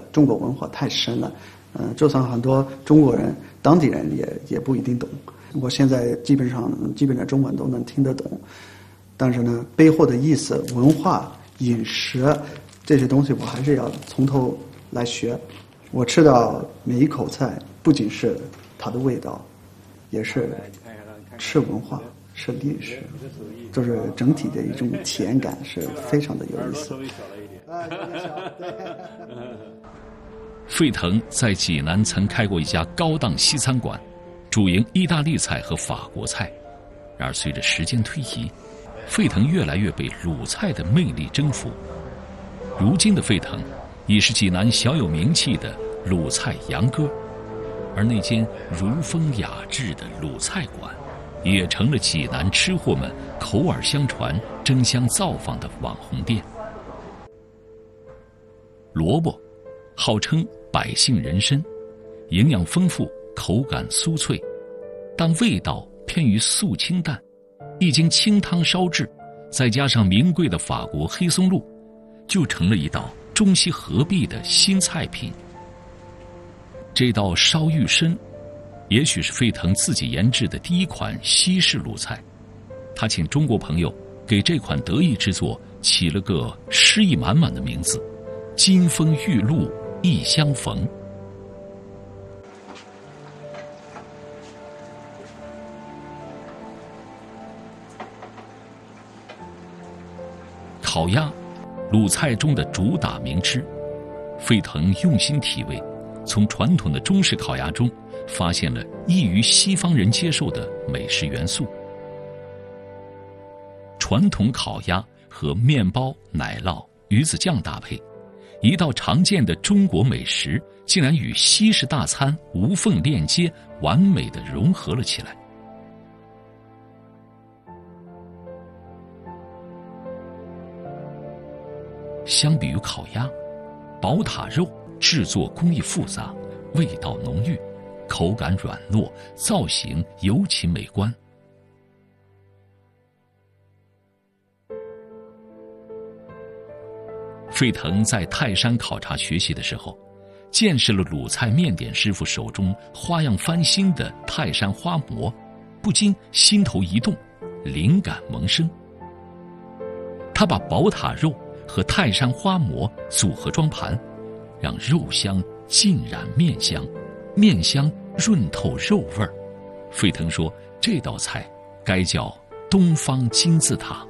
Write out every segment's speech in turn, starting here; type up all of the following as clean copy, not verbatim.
中国文化太深了，就算很多中国人、当地人也不一定懂。我现在基本上中文都能听得懂，但是呢，背后的意思、文化、饮食这些东西，我还是要从头来学。我吃到每一口菜，不仅是它的味道，也是吃文化、是历史，就是整体的一种体验感是非常的有意思。 费腾在济南曾开过一家高档西餐馆，主营意大利菜和法国菜。然而随着时间推移，费腾越来越被鲁菜的魅力征服。如今的费腾已是济南小有名气的鲁菜杨哥，而那间儒风雅致的鲁菜馆也成了济南吃货们口耳相传、争相造访的网红店。萝卜号称百姓人参，营养丰富，口感酥脆，但味道偏于素清淡，一经清汤烧制，再加上名贵的法国黑松露，就成了一道中西合璧的新菜品。这道烧玉参也许是费腾自己研制的第一款西式鲁菜，他请中国朋友给这款得意之作起了个诗意满满的名字：金风玉露一相逢。烤鸭，鲁菜中的主打名吃。费腾用心体味，从传统的中式烤鸭中发现了易于西方人接受的美食元素。传统烤鸭和面包、奶酪、鱼子酱搭配，一道常见的中国美食竟然与西式大餐无缝链接，完美地融合了起来。相比于烤鸭，宝塔肉制作工艺复杂，味道浓郁，口感软糯，造型尤其美观。费腾在泰山考察学习的时候，见识了鲁菜面点师傅手中花样翻新的泰山花馍，不禁心头一动，灵感萌生。他把宝塔肉和泰山花馍组合装盘，让肉香浸染面香，面香润透肉味儿。费腾说，这道菜该叫东方金字塔。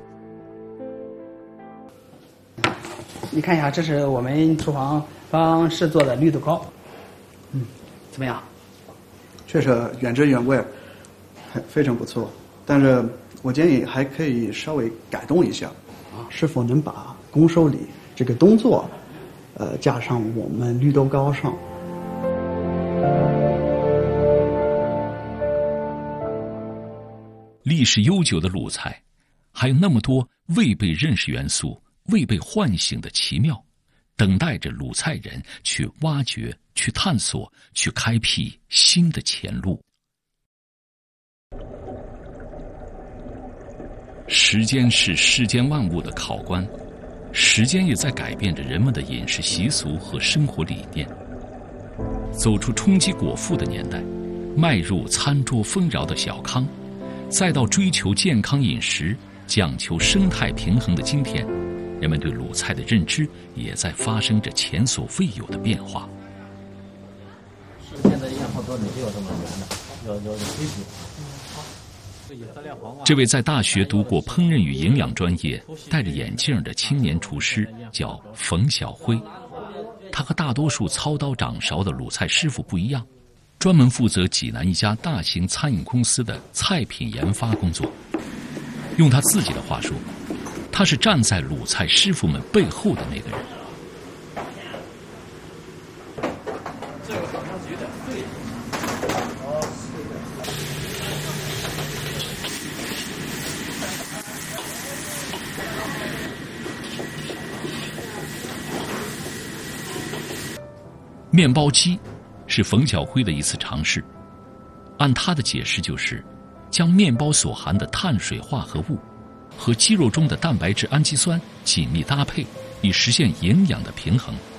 你看一下，这是我们厨房帮试做的绿豆糕，怎么样？ 确实原汁原味，非常不错。但是我建议还可以稍微改动一下，是否能把拱手礼这个动作，加上我们绿豆糕上。 历史悠久的鲁菜，还有那么多未被认识元素、未被唤醒的奇妙，等待着鲁菜人去挖掘、去探索、去开辟新的前路。时间是世间万物的考官，时间也在改变着人们的饮食习俗和生活理念。走出充饥果腹的年代，迈入餐桌丰饶的小康，再到追求健康饮食、讲求生态平衡的今天，人们对鲁菜的认知也在发生着前所未有的变化。 现在验货标准就有这么严的，有规矩。 这位在大学读过烹饪与营养专业、戴着眼镜的青年厨师叫冯小辉。他和大多数操刀掌勺的鲁菜师傅不一样，专门负责济南一家大型餐饮公司的菜品研发工作。用他自己的话说，他是站在鲁菜师傅们背后的那个人。 这个好像是有点碎。 面包机是冯小辉的一次尝试，按他的解释就是将面包所含的碳水化合物和肌肉中的蛋白质氨基酸紧密搭配，以实现营养的平衡。